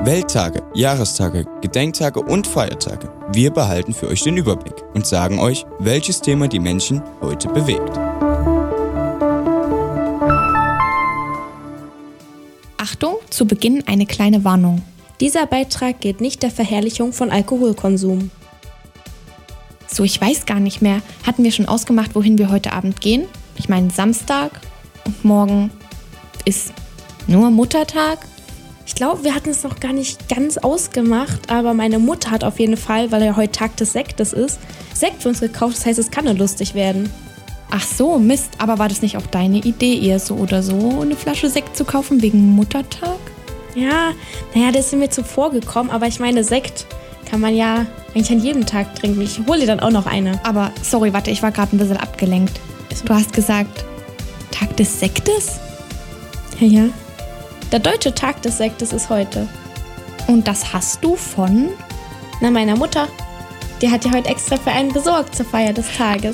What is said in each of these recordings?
Welttage, Jahrestage, Gedenktage und Feiertage. Wir behalten für euch den Überblick und sagen euch, welches Thema die Menschen heute bewegt. Achtung, zu Beginn eine kleine Warnung. Dieser Beitrag geht nicht der Verherrlichung von Alkoholkonsum. So, ich weiß gar nicht mehr. Hatten wir schon ausgemacht, wohin wir heute Abend gehen? Ich meine Samstag und morgen ist nur Muttertag. Ich glaube, wir hatten es noch gar nicht ganz ausgemacht, aber meine Mutter hat auf jeden Fall, weil ja heute Tag des Sektes ist, Sekt für uns gekauft. Das heißt, es kann nur lustig werden. Ach so, Mist. Aber war das nicht auch deine Idee, ihr so oder so eine Flasche Sekt zu kaufen wegen Muttertag? Ja, das ist mir zuvor gekommen, aber ich meine, Sekt kann man ja eigentlich an jedem Tag trinken. Ich hole dir dann auch noch eine. Aber, sorry, warte, ich war gerade ein bisschen abgelenkt. Du hast gesagt, Tag des Sektes? Ja. Der deutsche Tag des Sektes ist heute. Und das hast du von? Meiner Mutter. Die hat ja heute extra für einen besorgt zur Feier des Tages.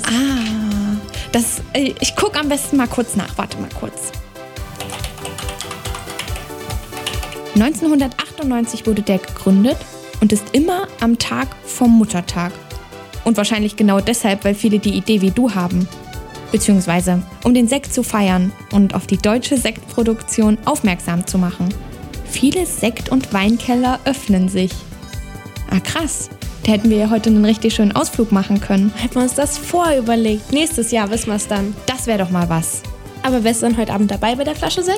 Ich gucke am besten mal kurz nach. Warte mal kurz. 1998 wurde der gegründet und ist immer am Tag vom Muttertag. Und wahrscheinlich genau deshalb, weil viele die Idee wie du haben. Beziehungsweise, um den Sekt zu feiern und auf die deutsche Sektproduktion aufmerksam zu machen. Viele Sekt- und Weinkeller öffnen sich. Krass. Da hätten wir ja heute einen richtig schönen Ausflug machen können. Hätten wir uns das vorher überlegt. Nächstes Jahr wissen wir es dann. Das wäre doch mal was. Aber wärst du dann heute Abend dabei bei der Flasche Sekt?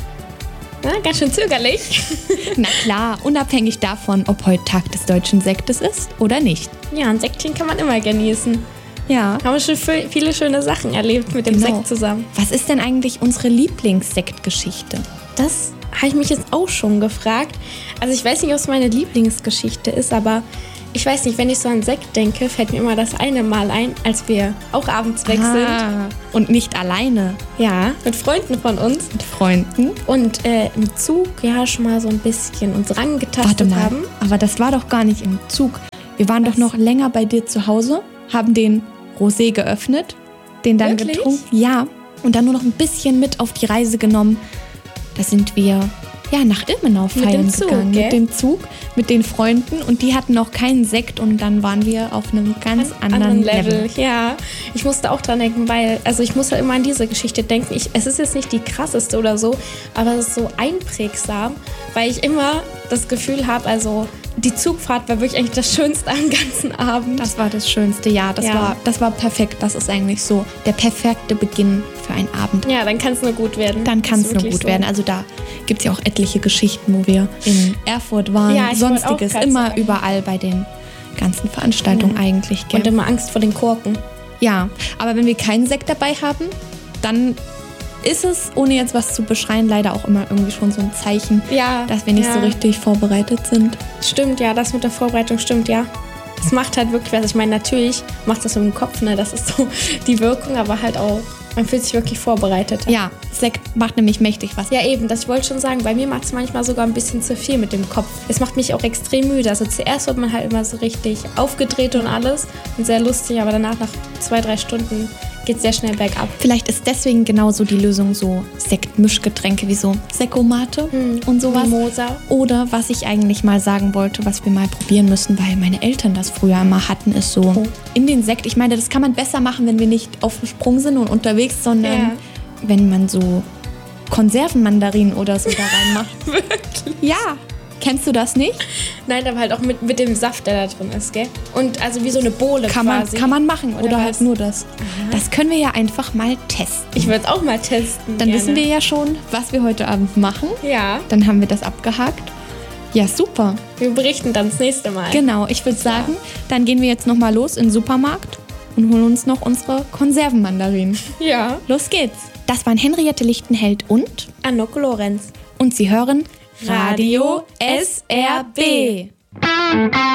Ganz schön zögerlich. Na klar, unabhängig davon, ob heute Tag des deutschen Sektes ist oder nicht. Ja, ein Sektchen kann man immer genießen. Ja. Haben wir schon viele schöne Sachen erlebt mit dem Sekt zusammen. Was ist denn eigentlich unsere Lieblingssektgeschichte? Das habe ich mich jetzt auch schon gefragt. Also ich weiß nicht, ob es meine Lieblingsgeschichte ist, aber ich weiß nicht, wenn ich so an Sekt denke, fällt mir immer das eine Mal ein, als wir auch abends weg sind. Und nicht alleine. Ja, mit Freunden von uns. Mit Freunden. Und im Zug ja schon mal so ein bisschen uns rangetastet haben. Aber das war doch gar nicht im Zug. Wir waren doch noch länger bei dir zu Hause, haben den Rosé geöffnet, den dann getrunken. Ja, und dann nur noch ein bisschen mit auf die Reise genommen. Da sind wir nach Ilmenau feiern gegangen. Mit dem Zug, mit den Freunden. Und die hatten noch keinen Sekt und dann waren wir auf einem ganz anderen Level. Ja, ich musste auch dran denken, weil, ich muss ja immer an diese Geschichte denken. Es ist jetzt nicht die krasseste oder so, aber es ist so einprägsam, weil ich immer das Gefühl habe, die Zugfahrt war wirklich eigentlich das Schönste am ganzen Abend. Das war das Schönste, ja. Das war perfekt. Das ist eigentlich so der perfekte Beginn für einen Abend. Ja, dann kann es nur gut werden. Dann kann es nur gut werden. Also da gibt es ja auch etliche Geschichten, wo wir in Erfurt waren, Sonstiges, immer überall bei den ganzen Veranstaltungen eigentlich. Gell? Und immer Angst vor den Korken. Ja, aber wenn wir keinen Sekt dabei haben, dann ist es, ohne jetzt was zu beschreien, leider auch immer irgendwie schon so ein Zeichen, dass wir nicht so richtig vorbereitet sind. Stimmt, ja, das mit der Vorbereitung stimmt, ja. Es macht halt wirklich was. Ich meine, natürlich macht das im Kopf, ne, das ist so die Wirkung, aber halt auch, man fühlt sich wirklich vorbereitet. Ja, Sekt macht nämlich mächtig was. Ja, eben, das wollte ich schon sagen. Bei mir macht es manchmal sogar ein bisschen zu viel mit dem Kopf. Es macht mich auch extrem müde. Also zuerst wird man halt immer so richtig aufgedreht und alles und sehr lustig, aber danach nach 2-3 Stunden geht sehr schnell bergab. Vielleicht ist deswegen genauso die Lösung so Sektmischgetränke wie so Sekkomate und sowas. Mimosa. Oder was ich eigentlich mal sagen wollte, was wir mal probieren müssen, weil meine Eltern das früher immer hatten, ist so in den Sekt. Ich meine, das kann man besser machen, wenn wir nicht auf dem Sprung sind und unterwegs, sondern wenn man so Konservenmandarinen oder so da reinmacht. Wirklich? Ja. Kennst du das nicht? Nein, aber halt auch mit dem Saft, der da drin ist, gell? Und also wie so eine Bohle quasi. Kann man machen oder halt nur das. Aha. Das können wir ja einfach mal testen. Ich würde es auch mal testen. Dann wissen wir ja schon, was wir heute Abend machen. Ja. Dann haben wir das abgehakt. Ja, super. Wir berichten dann das nächste Mal. Genau, ich würde sagen, dann gehen wir jetzt nochmal los in den Supermarkt und holen uns noch unsere Konservenmandarinen. Ja. Los geht's. Das waren Henriette Lichtenheld und Anoko Lorenz. Und Sie hören Radio SRB.